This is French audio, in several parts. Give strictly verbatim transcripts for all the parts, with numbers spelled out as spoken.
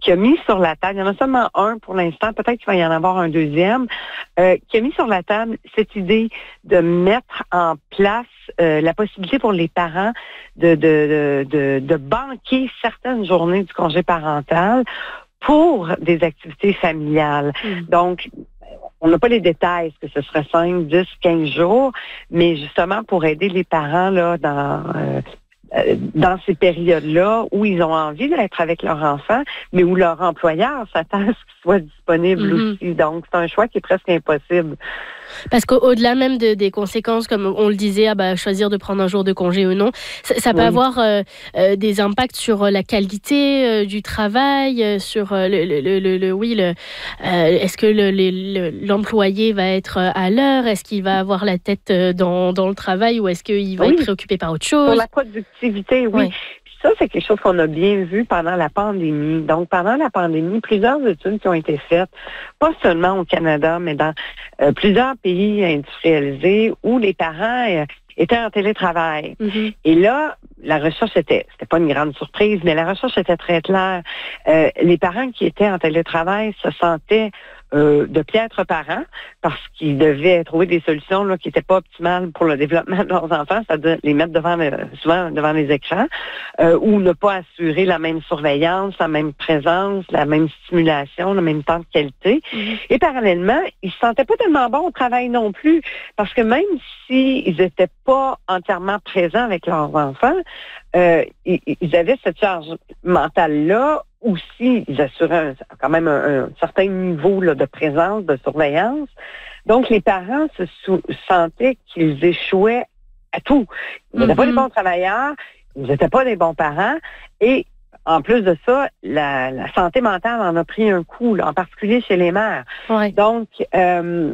qui a mis sur la table, il y en a seulement un pour l'instant, peut-être qu'il va y en avoir un deuxième, euh, qui a mis sur la table cette idée de mettre en place euh, la possibilité pour les parents de, de, de, de, de banquer certaines journées du congé parental pour des activités familiales. Mmh. Donc, on n'a pas les détails, est-ce que ce serait cinq, dix, quinze jours, mais justement pour aider les parents là dans... Euh, dans ces périodes-là où ils ont envie d'être avec leur enfant, mais où leur employeur s'attend à ce qu'il soit disponible mm-hmm. aussi. Donc, c'est un choix qui est presque impossible. Parce qu'au-delà même de, des conséquences, comme on le disait, ah bah, choisir de prendre un jour de congé ou non, ça, ça peut oui. avoir euh, euh, des impacts sur la qualité euh, du travail, euh, sur euh, le, le, le, le, oui, le, euh, est-ce que le, le, l'employé va être à l'heure, est-ce qu'il va avoir la tête dans, dans le travail ou est-ce qu'il va oui. être préoccupé par autre chose? Sur la productivité, oui. oui. Ça, c'est quelque chose qu'on a bien vu pendant la pandémie. Donc, pendant la pandémie, plusieurs études qui ont été faites, pas seulement au Canada, mais dans euh, plusieurs pays industrialisés où les parents euh, étaient en télétravail. Mm-hmm. Et là, la recherche était, c'était pas une grande surprise, mais la recherche était très claire. Euh, les parents qui étaient en télétravail se sentaient Euh, de piètres parents parce qu'ils devaient trouver des solutions là, qui n'étaient pas optimales pour le développement de leurs enfants, c'est-à-dire les mettre devant le, souvent devant les écrans euh, ou ne pas assurer la même surveillance, la même présence, la même stimulation, le même temps de qualité. Mm-hmm. Et parallèlement, ils se sentaient pas tellement bons au travail non plus parce que même s'ils n'étaient pas entièrement présents avec leurs enfants, euh, ils, ils avaient cette charge mentale-là. Aussi, ils assuraient un, quand même un, un certain niveau là, de présence, de surveillance. Donc, les parents se sou- sentaient qu'ils échouaient à tout. Ils n'étaient mm-hmm. pas des bons travailleurs, ils n'étaient pas des bons parents. Et en plus de ça, la, la santé mentale en a pris un coup, là, en particulier chez les mères. Ouais. Donc, euh,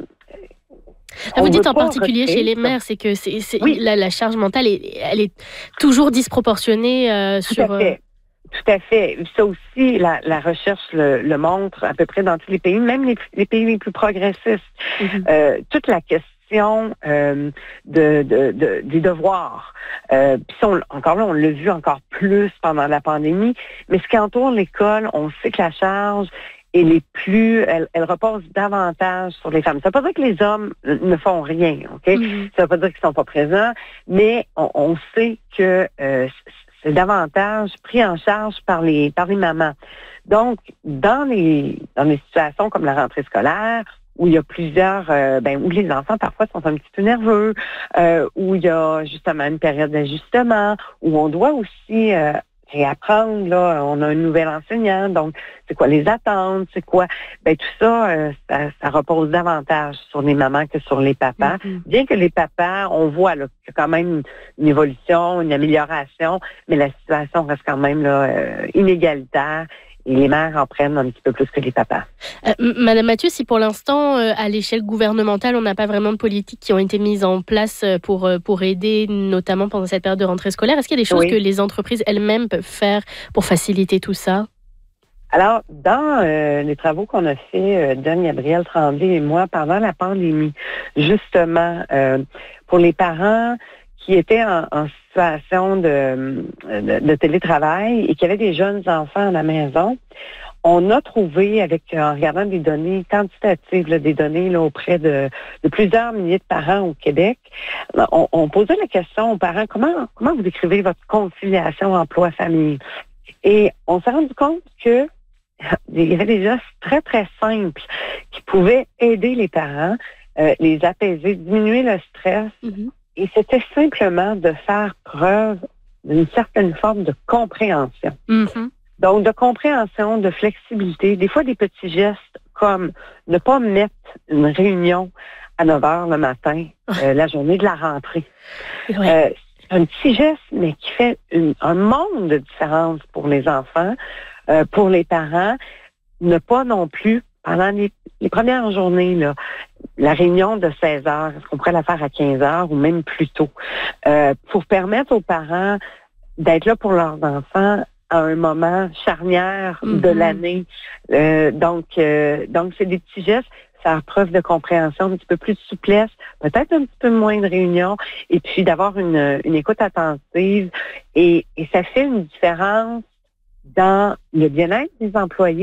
Là, vous dites en particulier chez les mères, c'est que c'est, c'est, oui. la, la charge mentale, est, elle est toujours disproportionnée euh, Tout sur... à fait. Tout à fait. Ça aussi, la, la recherche le, le montre à peu près dans tous les pays, même les, les pays les plus progressistes. Mm-hmm. Euh, toute la question euh, de, de, de, des devoirs. Euh, puis ça, on, encore là, on l'a vu encore plus pendant la pandémie. Mais ce qui entoure l'école, on sait que la charge elle est plus, elle, elle repose davantage sur les femmes. Ça ne veut pas dire que les hommes ne font rien, ok? Mm-hmm. Ça ne veut pas dire qu'ils ne sont pas présents, mais on, on sait que euh, c'est davantage pris en charge par les par les mamans. Donc, dans les dans les situations comme la rentrée scolaire, où il y a plusieurs, euh, ben où les enfants parfois sont un petit peu nerveux, euh, où il y a justement une période d'ajustement, où on doit aussi euh, réapprendre, là, on a un nouvel enseignant, donc c'est quoi les attentes, c'est quoi, ben tout ça, euh, ça, ça repose davantage sur les mamans que sur les papas. Mm-hmm. Bien que les papas, on voit là, qu'il y a quand même une évolution, une amélioration, mais la situation reste quand même là euh, inégalitaire. Et les mères en prennent un petit peu plus que les papas. Euh, Madame Mathieu, si pour l'instant, euh, à l'échelle gouvernementale, on n'a pas vraiment de politiques qui ont été mises en place pour, euh, pour aider, notamment pendant cette période de rentrée scolaire, est-ce qu'il y a des choses oui. que les entreprises elles-mêmes peuvent faire pour faciliter tout ça? Alors, dans euh, les travaux qu'on a fait, euh, Don, Gabriel Tremblay et moi, pendant la pandémie, justement, euh, pour les parents qui étaient en, en situation de, de, de télétravail et qui avaient des jeunes enfants à la maison, on a trouvé, avec en regardant des données quantitatives, là, des données là, auprès de, de plusieurs milliers de parents au Québec, on, on posait la question aux parents, comment, comment vous décrivez votre conciliation emploi-famille? Et on s'est rendu compte que il y avait des gestes très, très simples qui pouvaient aider les parents, euh, les apaiser, diminuer le stress. Mm-hmm. Et c'était simplement de faire preuve d'une certaine forme de compréhension. Mm-hmm. Donc, de compréhension, de flexibilité. Des fois, des petits gestes comme ne pas mettre une réunion à neuf heures le matin, euh, la journée de la rentrée. Oui. Euh, c'est un petit geste, mais qui fait une, un monde de différence pour les enfants, euh, pour les parents. Ne pas non plus, pendant les, les premières journées, là, la réunion de seize heures, est-ce qu'on pourrait la faire à quinze heures ou même plus tôt, euh, pour permettre aux parents d'être là pour leurs enfants à un moment charnière mm-hmm. de l'année. Euh, donc, euh, donc, c'est des petits gestes, faire preuve de compréhension, un petit peu plus de souplesse, peut-être un petit peu moins de réunion, et puis d'avoir une, une écoute attentive. Et, et ça fait une différence dans le bien-être des employés.